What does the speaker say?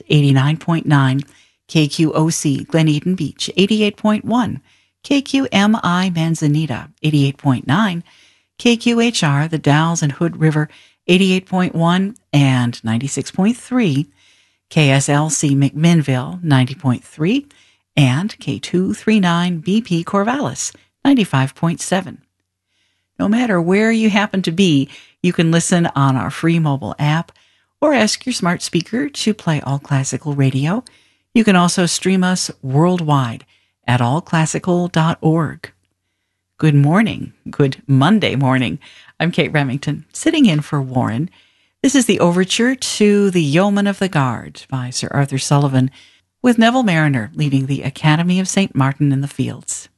89.9, KQOC Glen Eden Beach, 88.1, KQMI Manzanita, 88.9, KQHR The Dalles and Hood River, 88.1 and 96.3, KSLC McMinnville, 90.3, and K239 BP Corvallis, 95.7. No matter where you happen to be, you can listen on our free mobile app or ask your smart speaker to play All Classical Radio. You can also stream us worldwide at allclassical.org. Good morning. Good Monday morning. I'm Kate Remington, sitting in for Warren. This is the overture to The Yeoman of the Guard by Sir Arthur Sullivan, with Neville Marriner leading the Academy of St. Martin in the Fields.